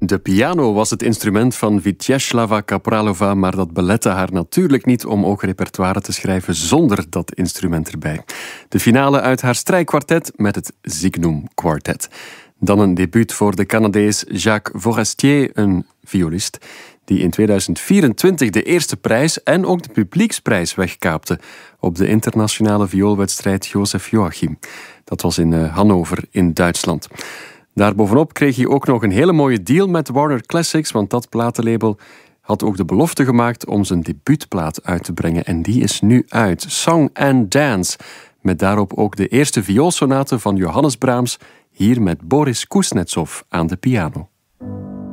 De piano was het instrument van Vyacheslava Kapralova, maar dat belette haar natuurlijk niet om ook repertoire te schrijven zonder dat instrument erbij. De finale uit haar strijkkwartet met het Signum Quartet. Dan een debuut voor de Canadees Jacques Forestier, een violist, die in 2024 de eerste prijs en ook de publieksprijs wegkaapte op de internationale vioolwedstrijd Joseph Joachim. Dat was in Hannover in Duitsland. Daarbovenop kreeg hij ook nog een hele mooie deal met Warner Classics, want dat platenlabel had ook de belofte gemaakt om zijn debuutplaat uit te brengen. En die is nu uit. Song and Dance. Met daarop ook de eerste vioolsonate van Johannes Brahms, hier met Boris Kuznetsov aan de piano.